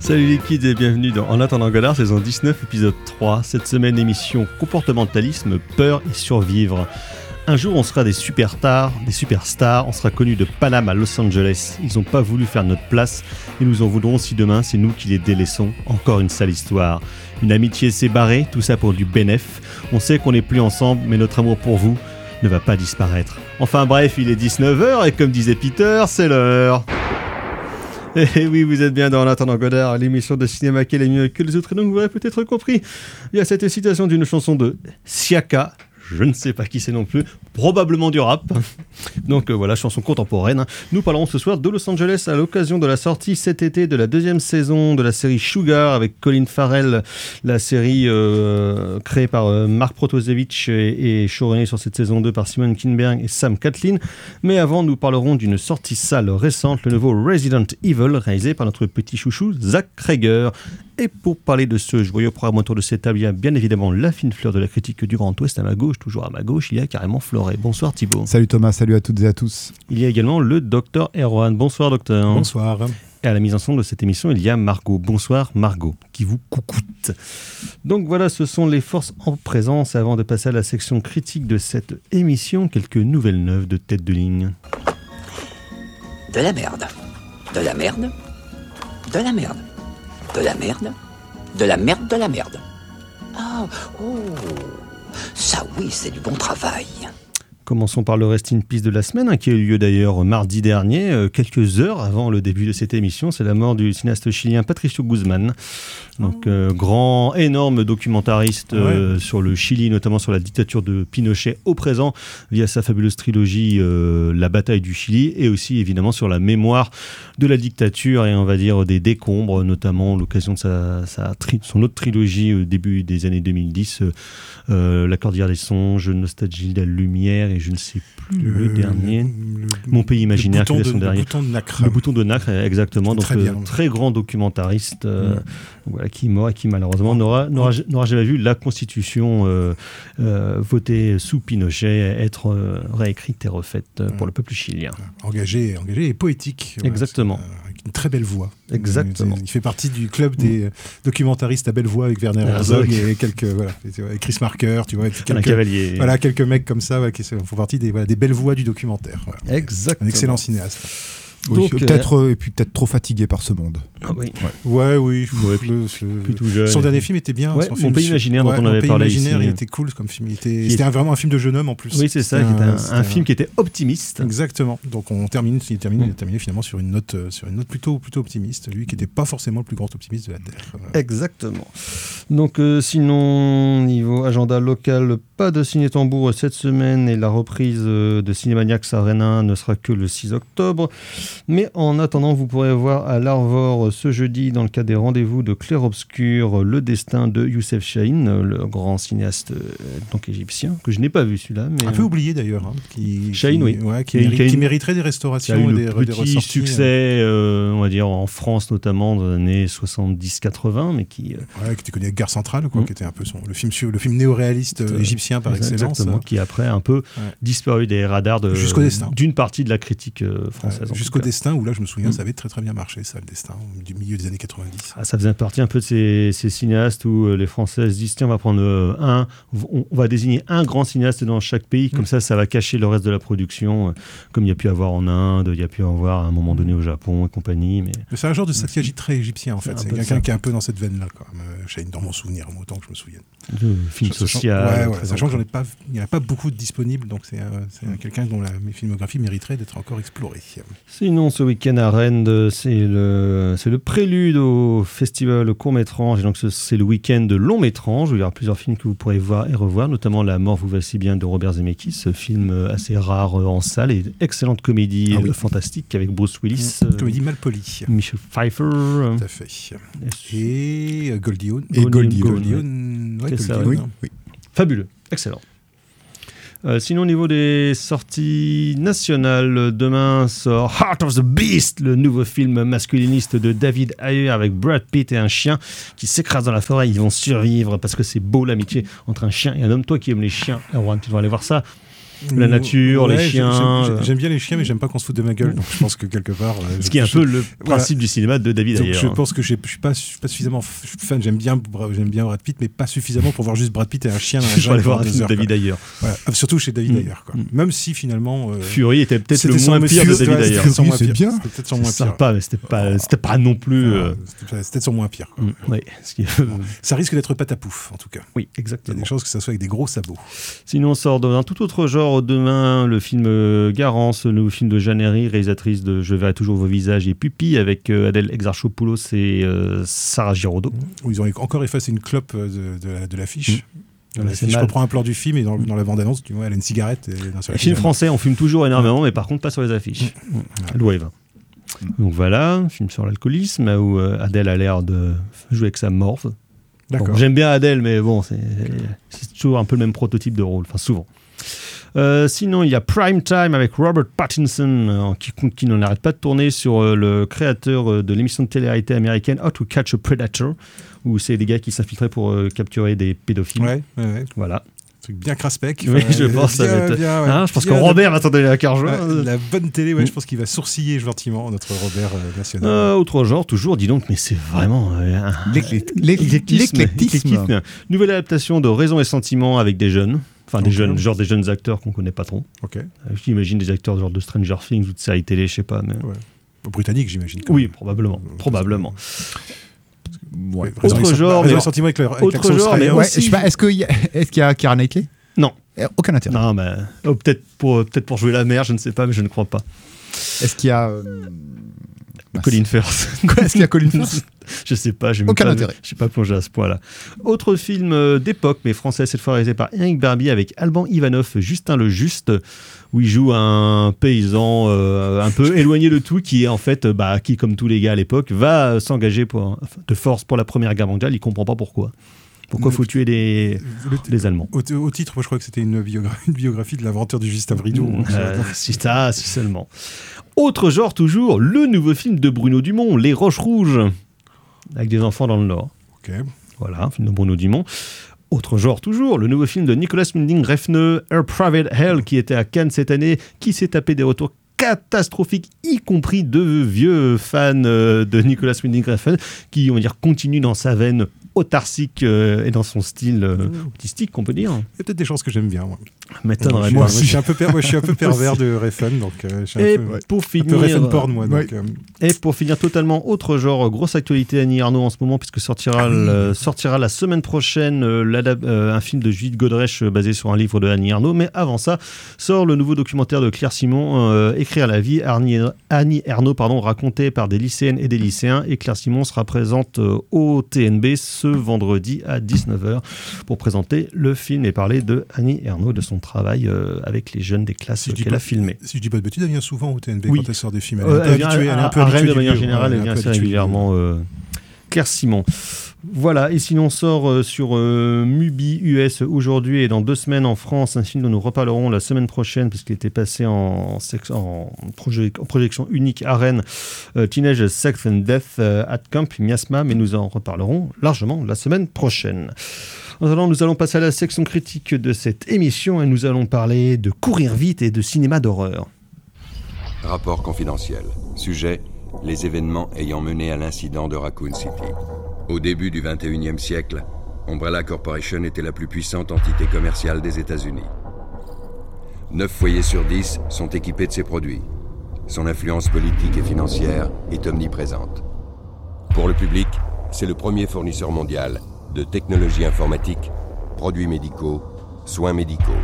Salut les kids et bienvenue dans En attendant Godard, saison 19, épisode 3. Cette semaine, émission comportementalisme, peur et survivre. Un jour, on sera des superstars, on sera connus de Paname à Los Angeles. Ils n'ont pas voulu faire notre place et nous en voudrons si demain, c'est nous qui les délaissons. Encore une sale histoire. Une amitié s'est barrée, tout ça pour du bénéf. On sait qu'on n'est plus ensemble, mais notre amour pour vous ne va pas disparaître. Enfin bref, il est 19h et comme disait Peter, c'est l'heure. Et oui, vous êtes bien dans En attendant Godard, l'émission de cinéma qui est mieux que les autres. Et donc vous l'aurez peut-être compris, il y a cette citation d'une chanson de Siaka. Je ne sais pas qui c'est non plus, probablement du rap. Donc voilà, chanson contemporaine. Nous parlerons ce soir de Los Angeles à l'occasion de la sortie cet été de la deuxième saison de la série Sugar avec Colin Farrell, la série créée par Mark Protosevich et showrunnée sur cette saison 2 par Simon Kinberg et Sam Catlin. Mais avant, nous parlerons d'une sortie salle récente, le nouveau Resident Evil, réalisé par notre petit chouchou Zach Cregger. Et pour parler de ce joyeux programme autour de cette table, il y a bien évidemment la fine fleur de la critique du Grand Ouest à ma gauche, toujours à ma gauche, il y a carrément Floré. Bonsoir Thibaut. Salut Thomas, salut à toutes et à tous. Il y a également le docteur Erwan. Bonsoir docteur. Bonsoir. Et à la mise en son de cette émission, il y a Margot. Bonsoir Margot, qui vous coucoute. Donc voilà, ce sont les forces en présence. Avant de passer à la section critique de cette émission, quelques nouvelles neuves de tête de ligne. De la merde. De la merde. De la merde. De la merde, de la merde, de la merde. Ah, oh, ça oui, c'est du bon travail. Commençons par le Rest in Peace de la semaine, qui a eu lieu d'ailleurs mardi dernier, quelques heures avant le début de cette émission. C'est la mort du cinéaste chilien Patricio Guzmán, donc grand, énorme documentariste sur le Chili, notamment sur la dictature de Pinochet au présent, via sa fabuleuse trilogie La bataille du Chili, et aussi évidemment sur la mémoire de la dictature et on va dire des décombres, notamment à l'occasion de son autre trilogie au début des années 2010, La Cordillère des Songes, Nostalgie de la Lumière, et je ne sais plus le dernier, Mon Pays imaginaire, qui est son dernier. Le bouton de nacre, exactement. Donc très grand documentariste voilà, qui est mort et qui malheureusement n'aura jamais vu la Constitution votée sous Pinochet être réécrite et refaite pour le peuple chilien. Engagé et poétique. Exactement. Avec une très belle voix. Exactement. Il fait partie du club des documentaristes à belle voix avec Werner Herzog et et Chris Marker, tu vois, Cavalier. Voilà, quelques mecs comme ça qui font partie des belles voix du documentaire. Voilà. Exactement. Un excellent cinéaste. Oui, peut-être trop fatigué par ce monde. Ah oui. Oui. Plutôt jeune. Son dernier film était bien. Ouais, Mon Pays imaginaire dont on avait parlé ici. Il était cool comme film. C'était vraiment un film de jeune homme en plus. Oui, c'est ça. C'était un film qui était optimiste. Exactement. Donc il termine finalement sur une note plutôt optimiste. Lui qui n'était pas forcément le plus grand optimiste de la Terre. Exactement. Donc sinon, niveau agenda local, pas de ciné-tambour cette semaine et la reprise de Cinémaniacs Arena ne sera que le 6 octobre. Mais en attendant, vous pourrez voir à l'Arvor ce jeudi, dans le cadre des rendez-vous de Clair Obscur, Le Destin de Youssef Chahine, le grand cinéaste donc égyptien, que je n'ai pas vu celui-là. Mais... Un peu oublié d'ailleurs. Chahine, oui. Ouais, qui mériterait des restaurations et des ressorties. Petit succès, on va dire, en France notamment, dans les années 70-80, mais qui... qui était connu avec Gare Centrale, qui était un peu le film néo-réaliste égyptien par excellence. Exactement, qui après un peu disparu des radars d'une partie de la critique française. Jusqu'au Destin, où là je me souviens, ça avait très très bien marché, ça, le Destin, du milieu des années 90. Ça faisait partie un peu de ces cinéastes où les Français se disent tiens, on va prendre on va désigner un grand cinéaste dans chaque pays, comme ça va cacher le reste de la production, comme il y a pu avoir en Inde, il y a pu avoir à un moment donné au Japon et compagnie. Mais c'est un genre de Satyajit très égyptien en fait, c'est quelqu'un qui est un peu dans cette veine-là, quand même. Chahine, dans mon souvenir, autant que je me souvienne. De film social. Sachant qu'il n'y en a pas beaucoup de disponibles, donc c'est quelqu'un dont la filmographie mériterait d'être encore explorée. Sinon, ce week-end à Rennes, c'est le prélude au festival court-métrage, et donc c'est le week-end de long-métrage, où il y aura plusieurs films que vous pourrez voir et revoir, notamment La mort vous va si bien de Robert Zemeckis, ce film assez rare en salle, et excellente comédie fantastique avec Bruce Willis. Comédie mal polie. Michel Pfeiffer. Tout à fait. Et Goldie Hawn. Oui. Fabuleux, excellent. Sinon, au niveau des sorties nationales, demain sort Heart of the Beast, le nouveau film masculiniste de David Ayer avec Brad Pitt et un chien qui s'écrase dans la forêt. Ils vont survivre parce que c'est beau l'amitié entre un chien et un homme. Toi qui aimes les chiens, Erwan, tu vas aller voir ça. La nature, les Ouais, chiens. J'aime bien les chiens, mais j'aime pas qu'on se foute de ma gueule. Donc je pense que quelque part. Ce qui est un peu le principe du cinéma de David Donc Ayer. je pense que je suis pas suffisamment fan. J'aime bien Brad Pitt, mais pas suffisamment pour voir juste Brad Pitt et un chien dans la Je vais aller jungle voir un pendant film 2 de heures. David Ayer. Voilà. Surtout chez David Ayer. Quoi. Même si finalement. Fury était peut-être le c'était moins pire de David Ayer. C'était son moins C'est pire. bien. C'était peut-être son C'est moins pire. sympa, mais c'était pas non plus. C'était peut-être son moins pire. Quoi. Ouais, ce qui est- Ça risque d'être patapouf, en tout cas. Oui, Il y a exactement. des chances que ça soit avec des gros sabots. Sinon, on sort d'un tout autre genre demain, le film Garance, le nouveau film de Jeanne Herry, réalisatrice de Je verrai toujours vos visages et Pupille, avec Adèle Exarchopoulos et Sarah Giraudot. Où ils ont encore effacé une clope de l'affiche. Dans Ouais, l'affiche, c'est je mal. reprends un plan du film et dans la bande-annonce, tu vois, elle a une cigarette. Et dans Les films français, on fume toujours énormément, mais par contre pas sur les affiches. Louis. Donc voilà, un film sur l'alcoolisme où Adèle a l'air de jouer avec sa morve. D'accord. Bon, j'aime bien Adèle, mais bon, c'est toujours un peu le même prototype de rôle, enfin souvent. Sinon, il y a Prime Time avec Robert Pattinson qui n'en arrête pas de tourner sur le créateur de l'émission de télé-réalité américaine How to Catch a Predator, où c'est des gars qui s'infiltraient pour capturer des pédophiles. Ouais. Voilà. Un truc bien craspec. Oui, je pense que ça va être. Hein, je pense que Robert attendait la Carjo. La bonne télé, je pense qu'il va sourciller gentiment, notre Robert national. Autre genre, toujours, dis donc, mais c'est vraiment L'éclectisme. Nouvelle adaptation de Raison et Sentiment avec des jeunes. Enfin, des jeunes, genre des jeunes acteurs qu'on connaît pas trop. Ok. J'imagine des acteurs genre de Stranger Things ou de séries télé, je sais pas. Mais... Ouais. Britannique, j'imagine. Oui, probablement. Probablement. Ouais. Autre genre, mais- sentiment avec autre l'accent genre, mais australien. Ouais, aussi- je sais pas, est-ce qu'il y a Keira Knightley? Non. Aucun intérêt. Non, mais peut-être pour jouer la mère, je ne sais pas, mais je ne crois pas. Est-ce qu'il y a Colin Firth. Quoi, est-ce qu'il y a Colin Firth? Je sais pas, je Aucun intérêt. Je suis pas plongé à ce point-là. Autre film d'époque, mais français cette fois, réalisé par Éric Barbier avec Alban Ivanov, Justin le Juste, où il joue un paysan un peu éloigné de tout, qui est en fait, qui comme tous les gars à l'époque, va s'engager de force pour la Première Guerre mondiale. Il comprend pas pourquoi. Pourquoi faut tuer les Allemands. Au titre, moi je crois que c'était une biographie de l'inventeur du Justin Bridou. Si seulement. Autre genre toujours, le nouveau film de Bruno Dumont, Les Roches Rouges, avec des enfants dans le Nord. Ok. Voilà, un film de Bruno Dumont. Autre genre toujours, le nouveau film de Nicolas Winding Refn, A Private Hell, qui était à Cannes cette année, qui s'est tapé des retours catastrophiques, y compris de vieux fans de Nicolas Winding Refn, qui, on va dire, continue dans sa veine autarcique et dans son style autistique, on peut dire. Il y a peut-être des chances que j'aime bien. Moi, M'étonnerait moi, pas. je suis un peu pervers de Refn, donc je suis Et un peu, pour un peu finir, Refn porn, moi. Donc, et pour finir totalement autre genre, grosse actualité Annie Ernaux en ce moment, puisque sortira la semaine prochaine un film de Judith Godrèche basé sur un livre de Annie Ernaux. Mais avant ça, sort le nouveau documentaire de Claire Simon, Écrire la vie, Annie Ernaux, raconté par des lycéennes et des lycéens. Et Claire Simon sera présente au TNB ce vendredi à 19h pour présenter le film et parler de Annie Ernaux, de son travail avec les jeunes des classes qu'elle a filmé. Si je dis pas de bêtises, elle vient souvent au TNB Oui. quand elle sort des films. Elle vient à Rennes de manière générale, elle vient vient assez régulièrement. Claire Simon. Voilà, et sinon on sort sur Mubi US aujourd'hui et dans 2 semaines en France, un film dont nous reparlerons la semaine prochaine puisqu'il était passé en projection unique à Rennes, Teenage Sex and Death at Camp Miasma, mais nous en reparlerons largement la semaine prochaine. En attendant, nous allons passer à la section critique de cette émission et nous allons parler de courir vite et de cinéma d'horreur. Rapport confidentiel. Sujet, les événements ayant mené à l'incident de Raccoon City. Au début du 21e siècle, Umbrella Corporation était la plus puissante entité commerciale des États-Unis. 9 foyers sur 10 sont équipés de ses produits. Son influence politique et financière est omniprésente. Pour le public, c'est le premier fournisseur mondial de technologies informatiques, produits médicaux, soins médicaux.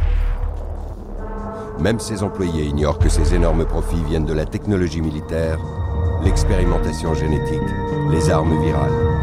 Même ses employés ignorent que ces énormes profits viennent de la technologie militaire, l'expérimentation génétique, les armes virales.